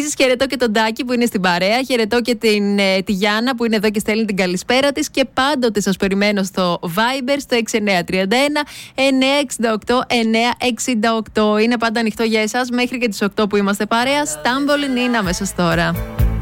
Επίσης, χαιρετώ και τον Τάκη που είναι στην παρέα. Χαιρετώ και τη Γιάννα που είναι εδώ και στέλνει την καλησπέρα της. Και πάντοτε σας περιμένω στο Viber στο 6931 968 968. Είναι πάντα ανοιχτό για εσάς μέχρι και τις 8 που είμαστε παρέα. Στάμβολη Νίνα αμέσως τώρα.